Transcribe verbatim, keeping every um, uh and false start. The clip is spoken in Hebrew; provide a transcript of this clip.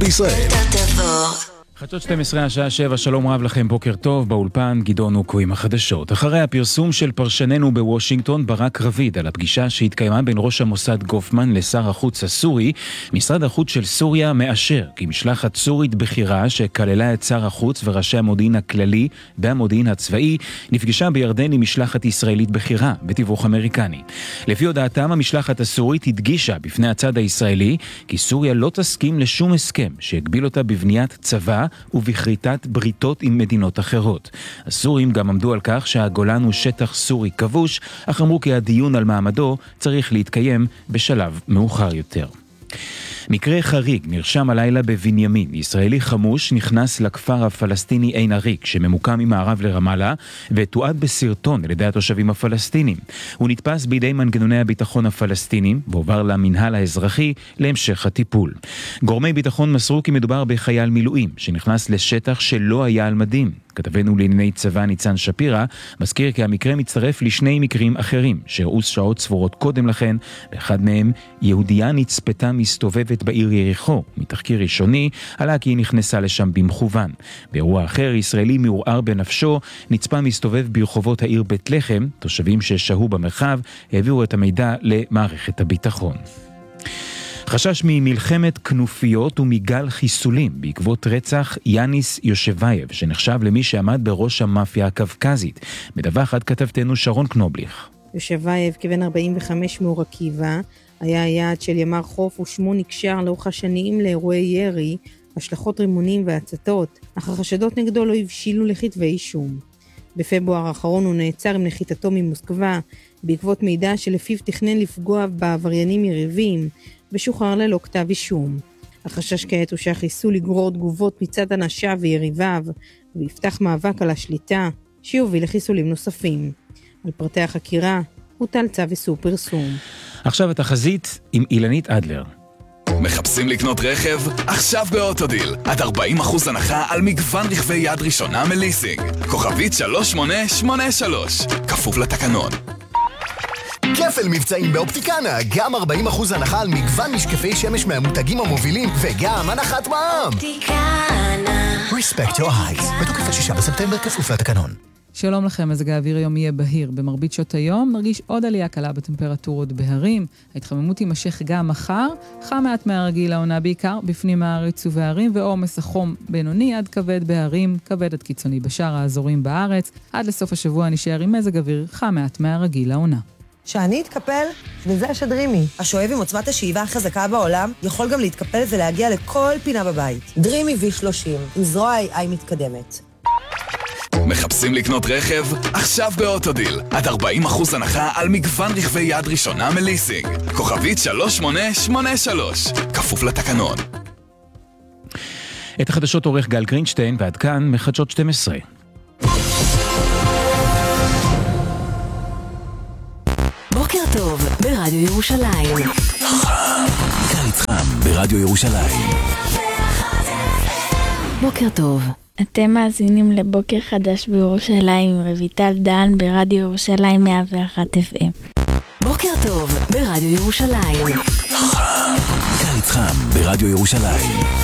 בישראל. חדשות שתים עשרה השעה שבע, שלום רב לכם, בוקר טוב, באולפן גדעון אוקו עם החדשות. אחרי הפרסום של פרשננו בוושינגטון ברק רביד על הפגישה שהתקיימה בין ראש המוסד גופמן לשר החוץ הסורי, משרד החוץ של סוריה מאשר כי משלחת סורית בכירה שכללה את שר החוץ וראשי המודיעין הכללי והמודיעין הצבאי נפגשה בירדן עם משלחת ישראלית בכירה בתיווך אמריקני. לפי הודעתם, המשלחת הסורית הדגישה בפני הצד הישראלי כי סוריה לא תסכים לשום הסכם שהגביל אותה בבניית צבא ובכריתת בריתות עם מדינות אחרות. הסורים גם עמדו על כך שהגולן הוא שטח סורי כבוש, אך אמרו כי הדיון על מעמדו צריך להתקיים בשלב מאוחר יותר. מקרה חריג נרשם הלילה בבנימין. ישראלי חמוש נכנס לכפר הפלסטיני עין עריק שממוקם ממערב לרמאללה ותועד בסרטון על ידי התושבים הפלסטינים. הוא נתפס בידי מנגנוני הביטחון הפלסטינים ועובר למנהל האזרחי להמשך הטיפול. גורמי ביטחון מסרו כי מדובר בחייל מילואים שנכנס לשטח שלא היה על מדים. כתבנו לענייני צבא ניצן שפירא מזכיר כי המקרה מצטרף לשני מקרים אחרים שהראו שעות ספורות קודם לכן. באחד מהם יהודייה נצפתה מסתובבת בעיר יריחו. מתחקיר ראשוני עלה כי היא נכנסה לשם במכוון. באירוע אחר ישראלי מעורער בנפשו נצפה מסתובב ברחובות העיר בית לחם. תושבים ששהו במרחב העבירו את המידע למערכת הביטחון. חשש ממלחמת כנופיות ומגל חיסולים בעקבות רצח יאניס יושבייב, שנחשב למי שעמד בראש המאפיה הקווקזית. מדווחת כתבתנו שרון קנובליך. יושבייב, כבן ארבעים וחמש מאור עקיבא, היה היעד של ימ"ר חוף ושמו נקשר לאורך השנים לאירועי ירי, השלכות רימונים והצתות, אך החשדות נגדו לא הבשילו לכתבי אישום. בפברואר האחרון הוא נעצר עם נחיתתו ממוסקבה, בעקבות מידע שלפיו תכנן לפגוע בעבריינים יריבים, ושוחרר ללא כתב אישום. החשש כעת הוא שהחיסול יגרור תגובות מצד אנשיו ויריביו, ויפתח מאבק על השליטה, שיוביל לחיסולים נוספים. על פרטי החקירה הוטל צו איסור פרסום. עכשיו התחזית עם אילנית אדלר. מחפשים לקנות רכב? עכשיו באוטודיל. עד ארבעים אחוז הנחה על מגוון רכבי יד ראשונה מליסינג. כוכבית שלוש שמונה שמונה שלוש. כפוף לתקנון. כפל מבצעים באופטיקנה, גם ארבעים אחוז הנחה על מגוון משקפי שמש מהמותגים המובילים וגם הנחת מע"מ. אופטיקנה. Respect your eyes. בתוקף עד שישה בספטמבר, כפוף לתקנון. שלום לכם, מזג האוויר היום יהיה בהיר. במרבית שעות היום נרגיש עוד עלייה קלה בטמפרטורות בהרים. ההתחממות תימשך גם מחר, חם מעט מהרגיל העונה בעיקר בפנים הארץ ובהרים, ועומס החום בינוני עד כבד בהרים, כבד עד קיצוני בשאר האזורים בארץ. עד לסוף השבוע נשאר עם מזג אוויר חם מעט מהרגיל העונה. שאני אתקפל, וזה השדרימי. השואב עם עוצמת השאיבה החזקה בעולם יכול גם להתקפל ולהגיע לכל פינה בבית. דרימי וי שלושים, עם זרוע איי איי מתקדמת. מחפשים לקנות רכב? עכשיו באוטודיל. עד ארבעים אחוז הנחה על מגוון רכבי יד ראשונה מליסינג. כוכבית שלוש שמונה שמונה שלוש. כפוף לתקנון. את החדשות עורך גל גרינשטיין, ועד כאן מחדשות שתים עשרה. בוקר טוב ברדיו ירושלים. קיץ חם ברדיו ירושלים. בוקר טוב. אתם מאזינים לבוקר חדש בירושלים עם רויטל דן ברדיו ירושלים מאה ואחת אף אם. בוקר טוב ברדיו ירושלים. קיץ חם ברדיו ירושלים.